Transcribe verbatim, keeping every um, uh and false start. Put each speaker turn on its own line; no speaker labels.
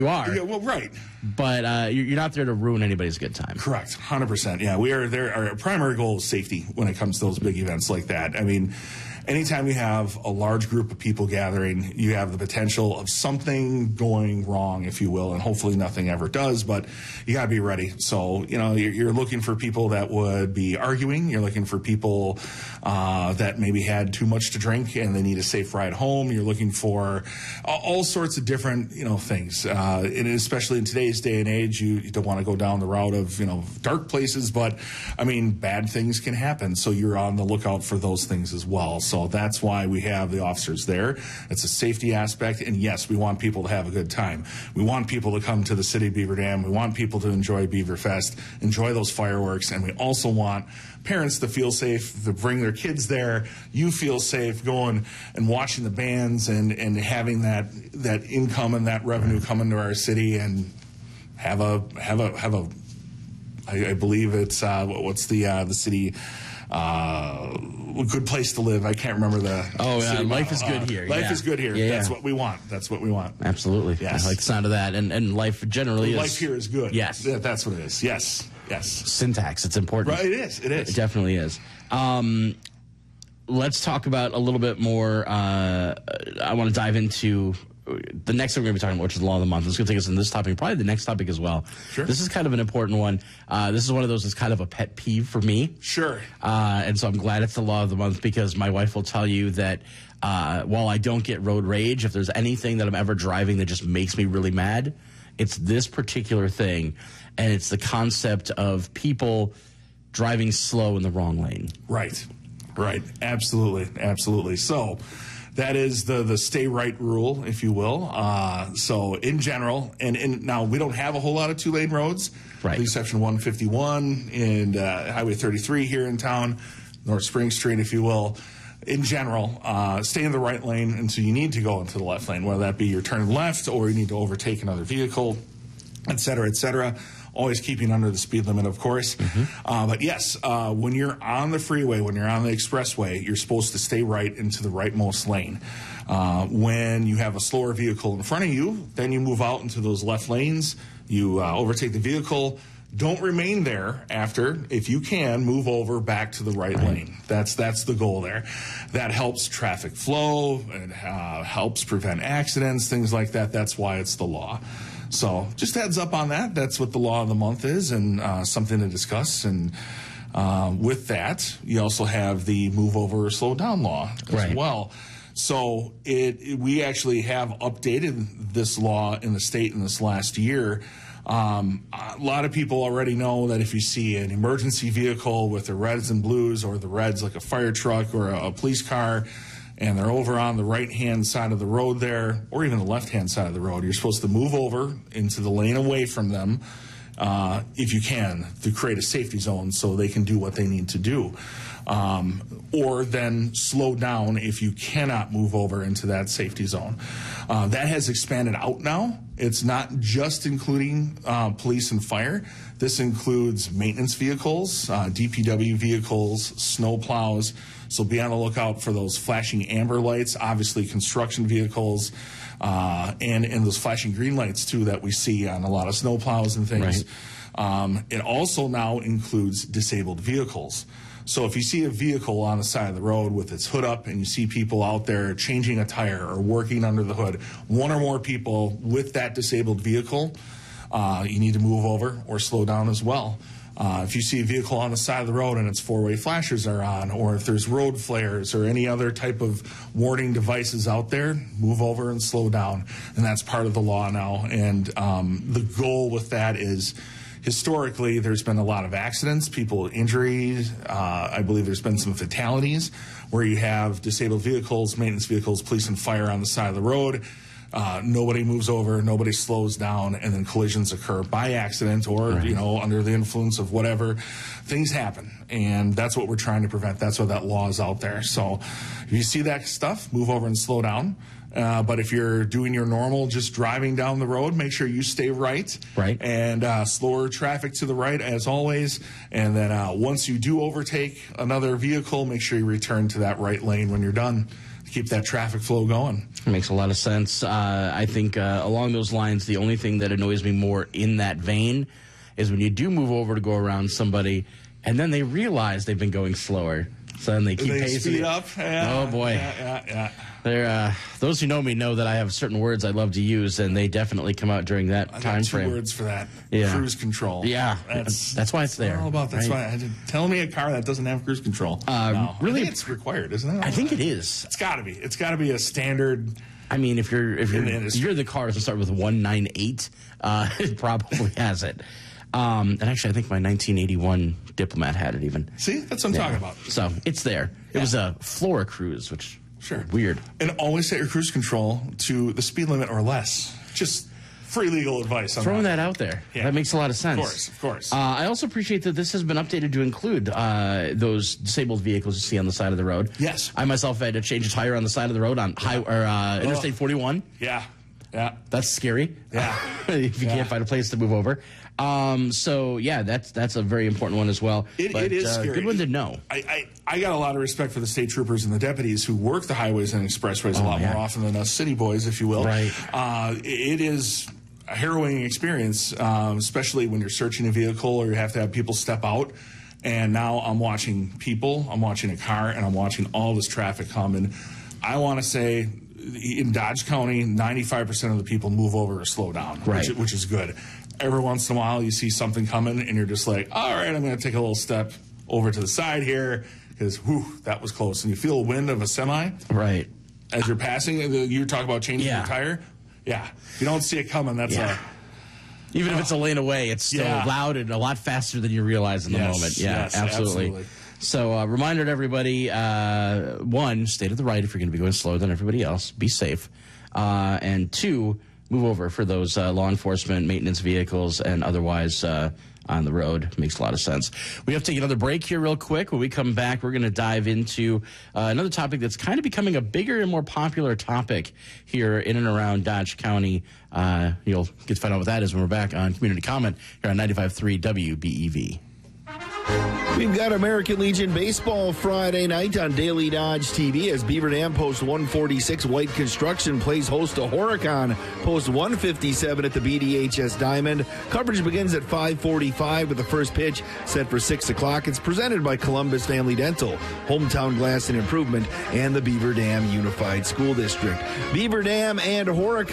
You are.
Yeah, well, right.
But uh, you're not there to ruin anybody's good time.
Correct. one hundred percent. Yeah, we are there. Our primary goal is safety when it comes to those big events like that. I mean, anytime you have a large group of people gathering, you have the potential of something going wrong, if you will, and hopefully nothing ever does, but you got to be ready. So, you know, you're, you're looking for people that would be arguing. You're looking for people uh, that maybe had too much to drink and they need a safe ride home. You're looking for all, all sorts of different, you know, things. Uh, and especially in today's day and age, you, you don't want to go down the route of, you know, dark places, but I mean, bad things can happen. So you're on the lookout for those things as well. So that's why we have the officers there. It's a safety aspect. And yes, we want people to have a good time. We want people to come to the City of Beaver Dam. We want people to enjoy Beaver Fest, enjoy those fireworks. And we also want parents to feel safe, to bring their kids there. You feel safe going and watching the bands and, and having that, that income and that revenue come into our city and have a, have a, have a, I, I believe it's, uh, what's the, uh, the city, uh, a good place to live. I can't remember the.
Oh, yeah.
City
Life
model.
is good
uh,
here.
Life
yeah.
is good here.
Yeah,
That's
yeah.
what we want. That's what we want.
Absolutely.
Yes.
I like the sound of that. And, and life generally
Life
is.
here is good.
Yes.
Yeah, that's what it is. Yes. Yes.
Syntax. It's important.
Right. It is. It is.
It definitely is. Um, let's talk about a little bit more. Uh, I want to dive into the next thing we're going to be talking about, which is the law of the month. It's going to take us in this topic, probably the next topic as well.
Sure.
This is kind of an important one. Uh, this is one of those that's kind of a pet peeve for me.
Sure.
Uh, and so I'm glad it's the law of the month because my wife will tell you that uh, while I don't get road rage, if there's anything that I'm ever driving that just makes me really mad, it's this particular thing. And it's the concept of people driving slow in the wrong lane.
Right. Right. Absolutely. Absolutely. So that is the, the stay right rule, if you will. Uh, so in general, and, and now we don't have a whole lot of two lane roads,
right.
With section one fifty-one and uh, Highway thirty-three here in town, North Spring Street, if you will. In general, uh, stay in the right lane until you need to go into the left lane, whether that be you're turning left or you need to overtake another vehicle, et cetera, et cetera. Always keeping under the speed limit, of course. Mm-hmm. Uh, but yes, uh, when you're on the freeway, when you're on the expressway, you're supposed to stay right into the rightmost lane. Uh, when you have a slower vehicle in front of you, then you move out into those left lanes. You uh, overtake the vehicle. Don't remain there after. If you can, move over back to the right, right. lane. That's that's the goal there. That helps traffic flow. It uh, helps prevent accidents, things like that. That's why it's the law. So just heads up on that. That's what the law of the month is, and uh, something to discuss. And uh, with that, you also have the move over or slow down law as
right.
well. So it, it we actually have updated this law in the state in this last year. Um, a lot of people already know that if you see an emergency vehicle with the reds and blues, or the reds like a fire truck or a, a police car, and they're over on the right-hand side of the road there, or even the left-hand side of the road, you're supposed to move over into the lane away from them, uh, if you can, to create a safety zone so they can do what they need to do. Um, or then slow down if you cannot move over into that safety zone. Uh, that has expanded out now. It's not just including uh, police and fire. This includes maintenance vehicles, uh, D P W vehicles, snow plows. So be on the lookout for those flashing amber lights, obviously construction vehicles, uh, and, and those flashing green lights, too, that we see on a lot of snow plows and things. Right. Um, it also now includes disabled vehicles. So if you see a vehicle on the side of the road with its hood up and you see people out there changing a tire or working under the hood, one or more people with that disabled vehicle, uh, you need to move over or slow down as well. Uh, if you see a vehicle on the side of the road and its four-way flashers are on, or if there's road flares or any other type of warning devices out there, move over and slow down. And that's part of the law now. And um, the goal with that is, historically, there's been a lot of accidents, people injuries. Uh, I believe there's been some fatalities where you have disabled vehicles, maintenance vehicles, police and fire on the side of the road. Uh, nobody moves over, nobody slows down, and then collisions occur by accident or, right. you know, under the influence of whatever. Things happen, and that's what we're trying to prevent. That's why that law is out there. So if you see that stuff, move over and slow down. Uh, but if you're doing your normal, just driving down the road, make sure you stay right.
Right.
And uh, slower traffic to the right, as always. And then uh, once you do overtake another vehicle, make sure you return to that right lane when you're done. keep that traffic flow going.
Makes a lot of sense. Uh, I think uh, along those lines, the only thing that annoys me more in that vein is when you do move over to go around somebody, and then they realize they've been going slower. So then they keep
they
pacing.
Speed up. Yeah,
oh boy.
Yeah, yeah, yeah.
They're, uh, those who know me know that I have certain words I love to use, and they definitely come out during that
I got
time
two
frame.
words for that.
Yeah.
Cruise control.
Yeah,
that's
that's why it's there.
All about that's
right?
why. Tell me a car that doesn't have cruise control.
Uh,
no,
really,
I think it's required, isn't it?
I think it is.
It's got to be. It's got to be a standard.
I mean, if you're if you're
the
you're the car that start with one nine eight, uh, it probably has it. Um, and actually, I think my nineteen eighty-one Diplomat had it even.
See, that's what I'm
yeah.
talking about.
So it's there. It
yeah.
was a Flora Cruise, which
sure
weird.
And always set your cruise control to the speed limit or less. Just free legal advice. On
Throwing
that.
that out there.
Yeah.
That makes a lot of sense.
Of course, of course.
Uh, I also appreciate that this has been updated to include uh, those disabled vehicles you see on the side of the road.
Yes.
I myself had to change a tire on the side of the road on high or uh, Interstate forty-one.
Yeah. Yeah.
That's scary.
Yeah.
if you
yeah.
can't find a place to move over. Um, so yeah, that's that's a very important one as well.
It,
but,
it is
uh,
scary.
Good one to know.
I, I, I got a lot of respect for the state troopers and the deputies who work the highways and expressways
Oh,
a lot
yeah.
more often than us city boys, if you will.
Right.
Uh, it is a harrowing experience, um, especially when you're searching a vehicle or you have to have people step out. And now I'm watching people, I'm watching a car, and I'm watching all this traffic come. And I want to say, in Dodge County, ninety-five percent of the people move over or slow down,
right.
which, which is good. Every once in a while, you see something coming, and you're just like, all right, I'm going to take a little step over to the side here, because, whew, that was close. And you feel a wind of a semi.
Right.
As you're passing, you talk about changing
yeah.
your tire. Yeah. If you don't see it coming, that's
yeah.
a...
Even oh. if it's a lane away, it's still
yeah.
loud and a lot faster than you realize in the
yes,
moment. Yeah,
yes,
absolutely.
absolutely.
So, uh, reminder to everybody, uh, one, stay to the right if you're going to be going slower than everybody else. Be safe. Uh, and two, move over for those uh, law enforcement, maintenance vehicles, and otherwise uh, on the road. Makes a lot of sense. We have to take another break here real quick. When we come back, we're going to dive into uh, another topic that's kind of becoming a bigger and more popular topic here in and around Dodge County. Uh, you'll get to find out what that is when we're back on Community Comment here on ninety-five point three W B E V.
We've got American Legion Baseball Friday night on Daily Dodge T V as Beaver Dam Post one forty-six White Construction plays host to Horicon Post one fifty-seven at the B D H S Diamond. Coverage begins at five forty-five with the first pitch set for six o'clock. It's presented by Columbus Family Dental, Hometown Glass and Improvement, and the Beaver Dam Unified School District. Beaver Dam and Horicon